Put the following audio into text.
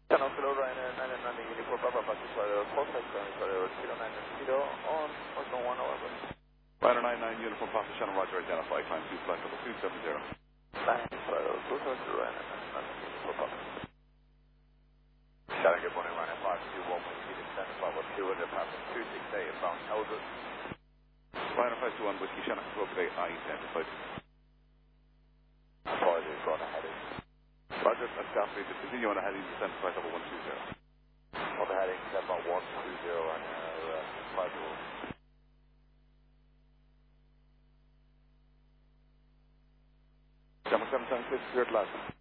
Channel Kilo Ryanair 999 Uniform Papa Pacifier, Cortex Pacifier, Kilo 990 on Osmo 1 November. Ryanair 99 Uniform Papa Channel Roger, identify climb 2 flight level 270. 270 Ryanair 999 Uniform Papa. Channel good morning, Ryanair 521 Whiskey Descent, Bravo 200, passing 268, bound Eldred. Ryanair 521 Whiskey Channel Control today, identified. Apologies, we're on a heading. Roger, that's Gaffney, to continue on a heading descent flight level 120. On the heading, about 120 Ryanair 521. Channel 776, cleared last.